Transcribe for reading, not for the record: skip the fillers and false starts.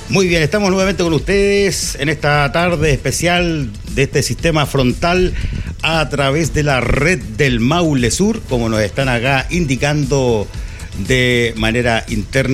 Muy bien, estamos nuevamente con ustedes en esta tarde especial de este sistema frontal a través de la red del Maule Sur, como nos están acá indicando de manera interna